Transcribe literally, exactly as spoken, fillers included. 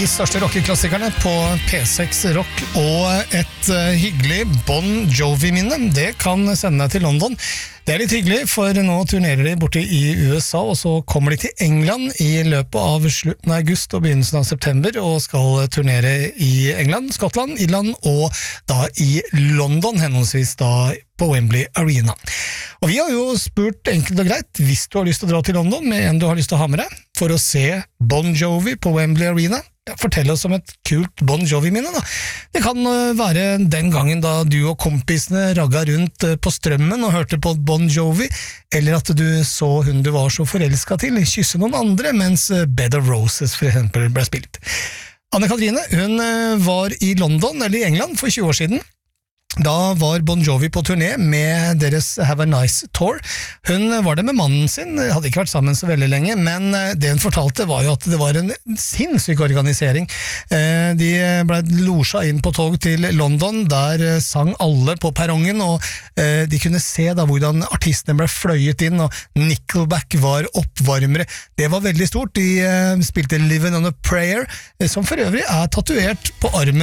de største rockeklassikerne på P seks Rock, og et uh, hyggelig Bon Jovi-minne, det kan sende deg til London. Det er litt hyggelig, for nå turnerer de borte i U S A, og så kommer de til England i løpet av slutten av august og begynnelsen av september, og skal turnere i England, Skottland, Irland og da i London, henholdsvis da på Wembley Arena. Og vi har jo spurt enkelt og greit, hvis du har lyst til å dra til London med en du har lyst til å ha med deg, for å se Bon Jovi på Wembley Arena, ja, fortell oss om et kult Bon Jovi-minne da. Det kan være den gangen da du og kompisene ragga rundt på Strømmen og hørte på Bon Jovi, eller at du så hun du var så forelsket til kysse noen andre, mens Bed of Roses for eksempel ble spilt. Anne-Katrine, hun var i London, eller i England, for tjue år siden. Da var Bon Jovi på turné med deres Have a Nice Tour. Hun var det med mannen sin, hadde ikke vært sammen så veldig lenge, men det hun fortalte var jo at det var en sinnssyk organisering. De ble losja inn på tog til London, der sang alle på perrongen, og de kunne se da hvordan artistene ble fløyet inn, og Nickelback var oppvarmere. Det var veldig stort. De spilte Living on a Prayer, som for øvrig er tatuert på armen